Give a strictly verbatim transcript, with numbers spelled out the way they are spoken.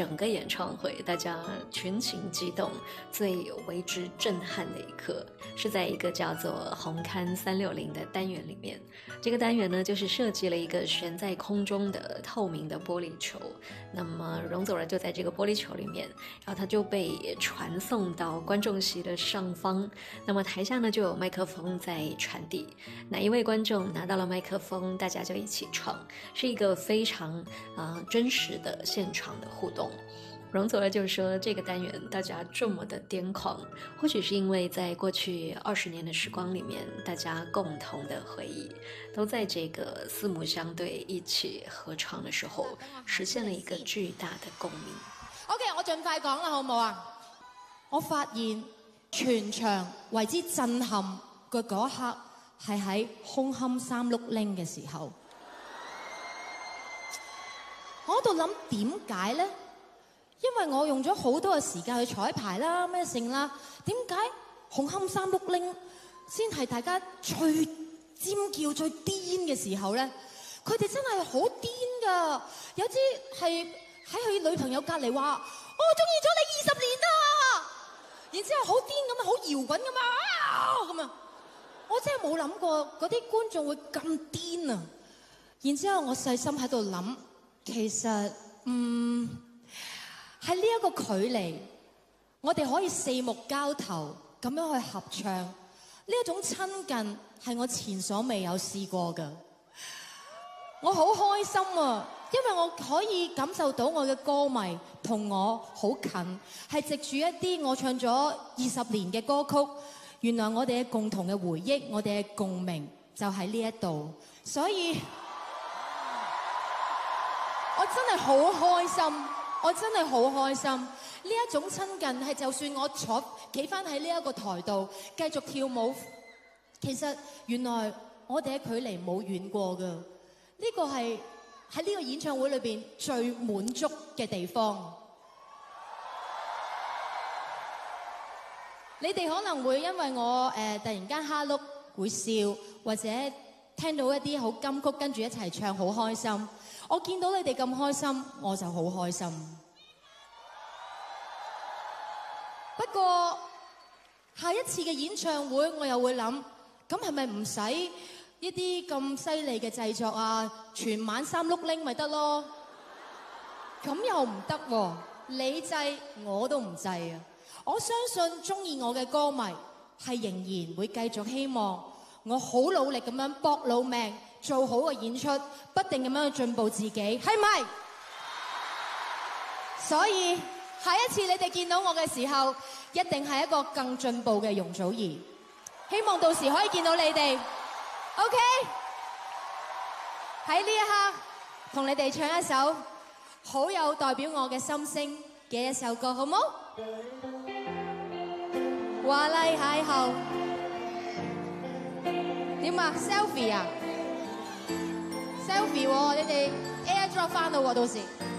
整个演唱会大家群情激动，最为之震撼的一刻是在一个叫做红磡三六零的单元里面。这个单元呢，就是设计了一个悬在空中的透明的玻璃球，那么容祖儿就在这个玻璃球里面，然后他就被传送到观众席的上方，那么台下呢就有麦克风在传递，哪一位观众拿到了麦克风，大家就一起唱，是一个非常呃真实的现场的互动。容祖儿就说这个单元大家这么的癫狂，或许是因为在过去二十年的时光里面，大家共同的回忆都在这个四目相对一起合唱的时候实現了一個巨大的共鳴。 OK， 我盡快講啦，好唔好啊？我發現全場為之震撼嘅嗰一刻係喺紅磡三六零嘅時候，我喺度諗點解呢？因為我用咗好多嘅時間去彩排啦，咩性啦，點解紅磡三六零先係大家最尖叫最癲嘅時候呢？佢哋真係好癲㗎，有啲係喺佢女朋友隔離話：我中意咗你二十年啦！然之後好癲咁啊，好搖滾咁啊咁啊！我真係冇諗過嗰啲觀眾會咁癲啊！然之後我細心喺度諗，其實嗯喺呢一個距離，我哋可以四目交投咁樣去合唱，呢一種親近係我前所未有試過㗎。我好開心啊，因為我可以感受到我嘅歌迷同我好近，係藉住一啲我唱咗二十年嘅歌曲，原來我哋嘅共同嘅回憶，我哋嘅共鳴就喺呢一度，所以我真係好開心，我真係好開心。呢一種親近係就算我坐企返喺呢一個台度繼續跳舞，其實原來我哋嘅距離冇遠過㗎。呢個係喺呢個演唱會裏邊最滿足嘅地方。你哋可能會因為我誒、呃、突然間哈碌會笑，或者聽到一啲好金曲跟住一齊唱好開心。我見到你哋咁開心，我就好開心。不過下一次嘅演唱會，我又會諗，咁係咪唔使一啲咁犀利嘅製作啊，全晚三碌拎咪得咯？咁又唔得喎，你制我都唔制啊！我相信中意我嘅歌迷係仍然會繼續希望我好努力咁樣搏老命做好個演出，不定咁樣去進步自己，係咪？所以下一次你哋見到我嘅時候，一定係一個更進步嘅容祖兒。希望到時可以見到你哋。OK， 喺呢一刻同你哋唱一首好有代表我嘅心聲嘅一首歌，好冇？華麗邂逅點啊 ？Selfie 啊 ？Selfie 喎，你哋 AirDrop 翻到喎，到時。